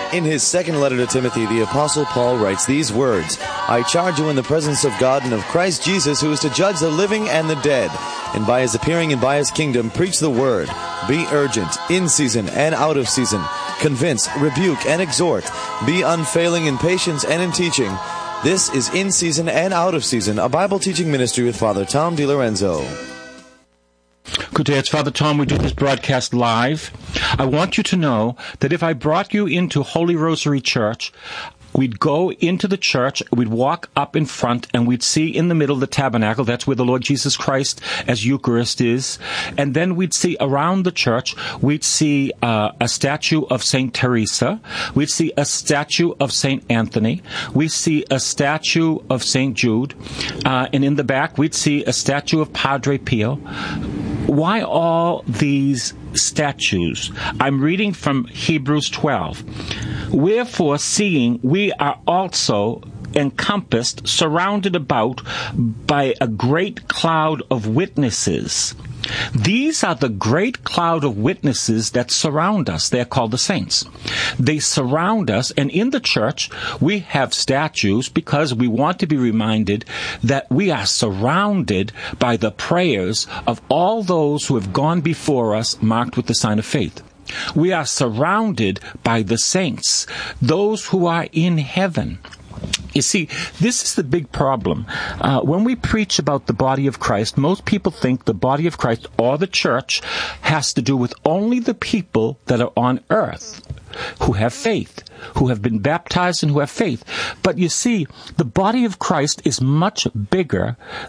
In his second letter to Timothy, the Apostle Paul writes these words, I charge you in the presence of God and of Christ Jesus, who is to judge the living and the dead, and by his appearing and by his kingdom, preach the word. Be urgent, in season and out of season. Convince, rebuke, and exhort. Be unfailing in patience and in teaching. This is In Season and Out of Season, a Bible teaching ministry with Father Tom DiLorenzo. Good day, it's Father Tom. We do this broadcast live. I want you to know that if I brought you into Holy Rosary Church, we'd go into the church, we'd walk up in front, and we'd see in the middle the tabernacle. That's where the Lord Jesus Christ as Eucharist is. And then we'd see around the church, we'd see a statue of St. Teresa. We'd see a statue of St. Anthony. We'd see a statue of St. Jude. And in the back, we'd see a statue of Padre Pio. Why all these statues? I'm reading from Hebrews 12. Wherefore, seeing we are also encompassed, surrounded about by a great cloud of witnesses. These are the great cloud of witnesses that surround us. They're called the saints. They surround us, and in the church, we have statues because we want to be reminded that we are surrounded by the prayers of all those who have gone before us, marked with the sign of faith. We are surrounded by the saints, those who are in heaven. You see, this is the big problem. When we preach about the body of Christ, most people think the body of Christ or the church has to do with only the people that are on earth who have faith, who have been baptized and who have faith. But you see, the body of Christ is much bigger